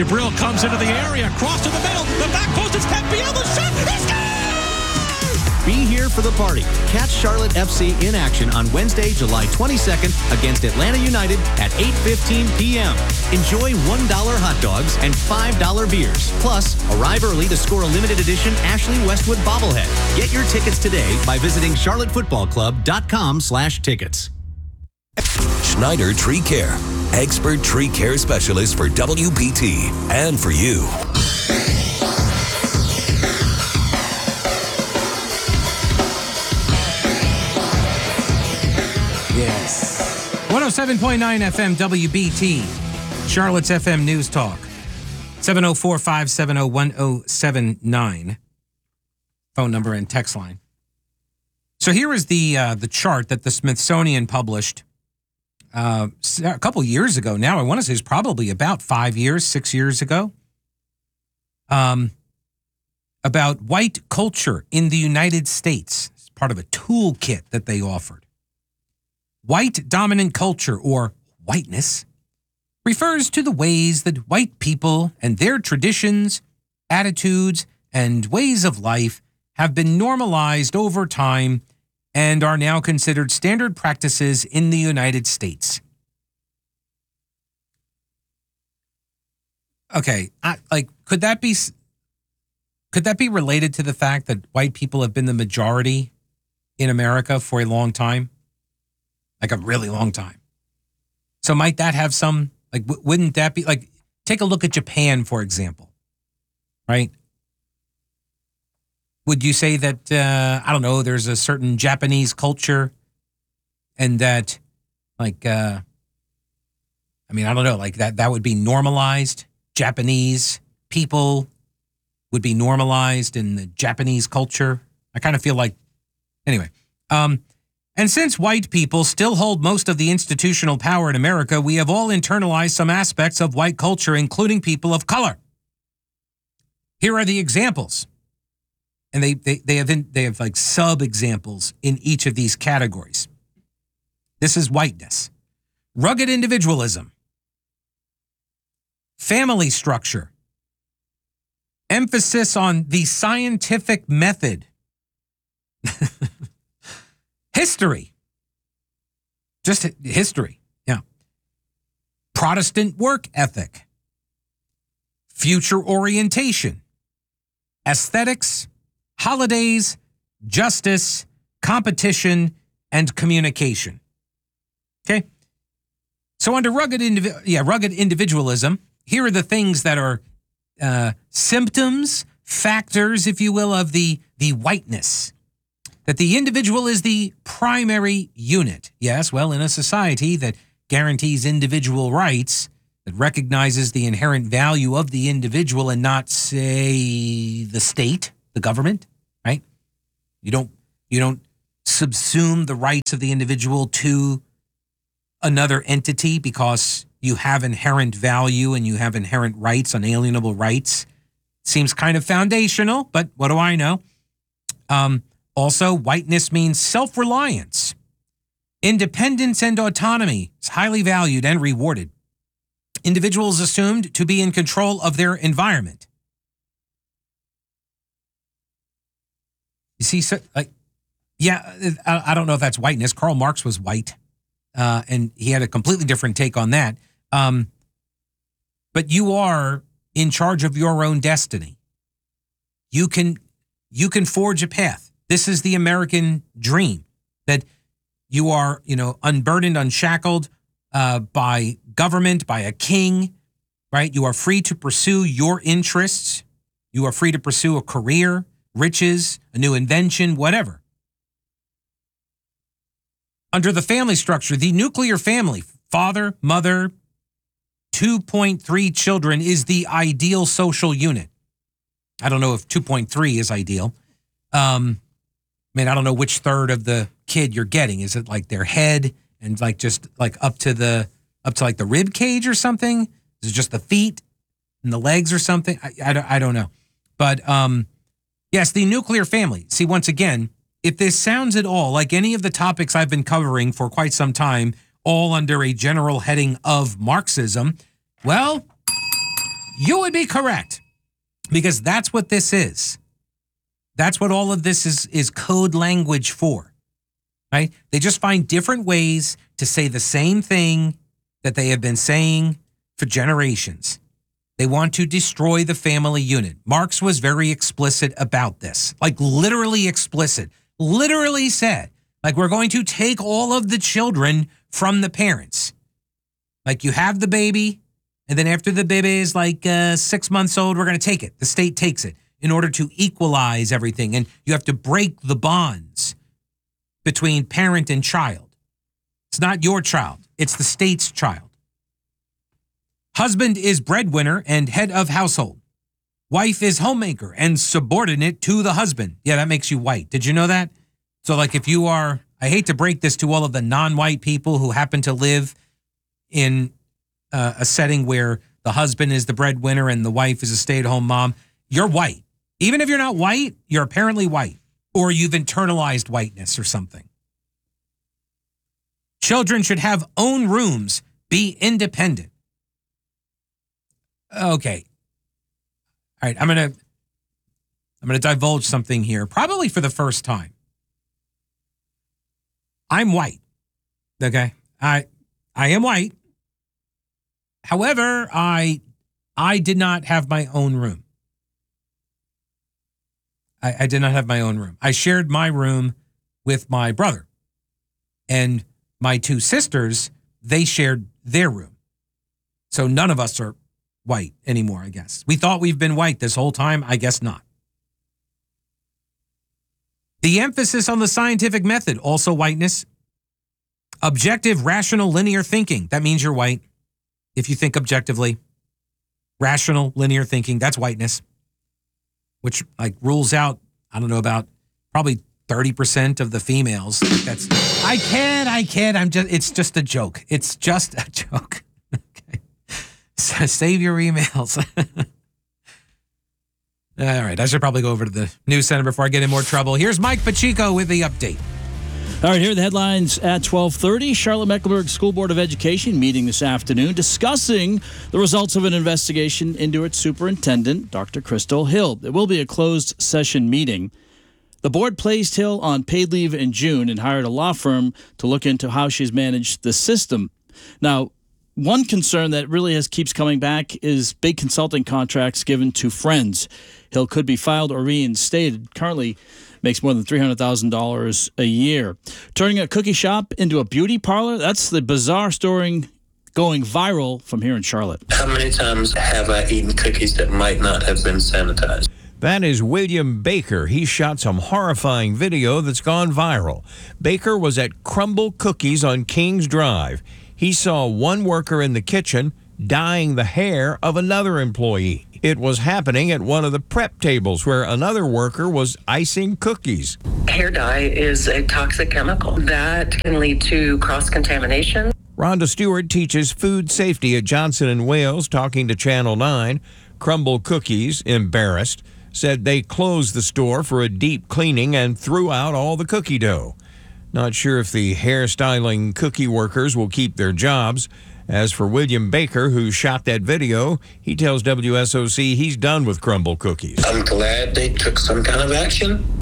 Jabril comes into the area, cross to the middle, the back post is tapped, Bielsa shot, he scores! Be here for the party. Catch Charlotte FC in action on Wednesday, July 22nd against Atlanta United at 8:15 p.m. Enjoy $1 hot dogs and $5 beers. Plus, arrive early to score a limited edition Ashley Westwood bobblehead. Get your tickets today by visiting charlottefootballclub.com/tickets. Schneider Tree Care, expert tree care specialist for WPT and for you. Yes. 107.9 FM WBT, Charlotte's FM News Talk. 704-570-1079. Phone number and text line. So here is the chart that the Smithsonian published a couple years ago now. I want to say it's probably about 6 years ago. About white culture in the United States. It's part of a toolkit that they offered. White dominant culture, or whiteness, refers to the ways that white people and their traditions, attitudes, and ways of life have been normalized over time and are now considered standard practices in the United States. Okay, could that be related to the fact that white people have been the majority in America for a long time? Like a really long time. So might that have some, wouldn't that be, take a look at Japan, for example, right? Would you say that, I don't know, there's a certain Japanese culture and that, I don't know, that would be normalized? Japanese people would be normalized in the Japanese culture? I kind of feel like, anyway. And since white people still hold most of the institutional power in America, we have all internalized some aspects of white culture, including people of color. Here are the examples. And they have sub-examples in each of these categories. This is whiteness. Rugged individualism. Family structure. Emphasis on the scientific method. History. Just history. Yeah. Protestant work ethic. Future orientation. Aesthetics. Holidays. Justice. Competition. And communication. Okay? So under rugged individualism, here are the things that are symptoms, factors, if you will, of the whiteness. That the individual is the primary unit. Yes, well, in a society that guarantees individual rights, that recognizes the inherent value of the individual and not, say, the state, the government, right? You don't subsume the rights of the individual to another entity because you have inherent value and you have inherent rights, unalienable rights. Seems kind of foundational, but what do I know? Also, whiteness means self-reliance. Independence and autonomy is highly valued and rewarded. Individuals assumed to be in control of their environment. You see, I don't know if that's whiteness. Karl Marx was white, and he had a completely different take on that. But you are in charge of your own destiny. You can forge a path. This is the American dream, that you are, unburdened, unshackled by government, by a king, right? You are free to pursue your interests. You are free to pursue a career, riches, a new invention, whatever. Under the family structure, the nuclear family, father, mother, 2.3 children is the ideal social unit. I don't know if 2.3 is ideal. I don't know which third of the kid you're getting. Is it like their head and just up to the rib cage or something? Is it just the feet and the legs or something? I don't know. But yes, the nuclear family. See, once again, if this sounds at all like any of the topics I've been covering for quite some time, all under a general heading of Marxism, well, You would be correct, because that's what this is. That's what all of this is code language for, right? They just find different ways to say the same thing that they have been saying for generations. They want to destroy the family unit. Marx was very explicit about this, like literally explicit, literally said, like, we're going to take all of the children from the parents. Like, you have the baby, and then after the baby is like 6 months old, we're going to take it. The state takes it in order to equalize everything. And you have to break the bonds between parent and child. It's not your child. It's the state's child. Husband is breadwinner and head of household. Wife is homemaker and subordinate to the husband. Yeah, that makes you white. Did you know that? So like if you are, I hate to break this to all of the non-white people who happen to live in a setting where the husband is the breadwinner and the wife is a stay-at-home mom, you're white. Even if you're not white, you're apparently white, or you've internalized whiteness or something. Children should have own rooms, be independent. Okay. All right, I'm going to divulge something here, probably for the first time. I'm white. Okay? I am white. However, I did not have my own room. I did not have my own room. I shared my room with my brother. And my two sisters, they shared their room. So none of us are white anymore, I guess. We thought we've been white this whole time. I guess not. The emphasis on the scientific method, also whiteness. Objective, rational, linear thinking. That means you're white. If you think objectively. Rational, linear thinking, that's whiteness. Which like rules out, I don't know, about probably 30% of the females. That's I kid. It's just a joke. It's just a joke. Okay. So save your emails. All right, I should probably go over to the news center before I get in more trouble. Here's Mike Pacheco with the update. All right, here are the headlines at 12:30. Charlotte-Mecklenburg School Board of Education meeting this afternoon discussing the results of an investigation into its superintendent, Dr. Crystal Hill. It will be a closed session meeting. The board placed Hill on paid leave in June and hired a law firm to look into how she's managed the system. Now, one concern that really keeps coming back is big consulting contracts given to friends. Hill could be filed or reinstated. Currently makes more than $300,000 a year. Turning a cookie shop into a beauty parlor, that's the bizarre story going viral from here in Charlotte. How many times have I eaten cookies that might not have been sanitized? That is William Baker. He shot some horrifying video that's gone viral. Baker was at Crumble Cookies on Kings Drive. He saw one worker in the kitchen dyeing the hair of another employee. It was happening at one of the prep tables where another worker was icing cookies. Hair dye is a toxic chemical that can lead to cross-contamination. Rhonda Stewart teaches food safety at Johnson & Wales, talking to Channel 9. Crumble Cookies, embarrassed, said they closed the store for a deep cleaning and threw out all the cookie dough. Not sure if the hairstyling cookie workers will keep their jobs. As for William Baker, who shot that video, he tells WSOC he's done with Crumble Cookies. I'm glad they took some kind of action.